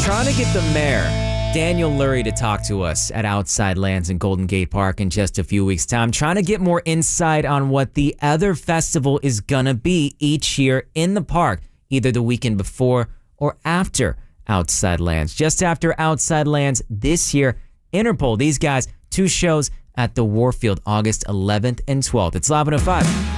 trying to get the mayor, Daniel Lurie, to talk to us at Outside Lands in Golden Gate Park in just a few weeks' time. Trying to get more insight on what the other festival is going to be each year in the park, either the weekend before or after Outside Lands. Just after Outside Lands this year, Interpol, these guys, 2 shows at the Warfield, August 11th and 12th. It's Live 105.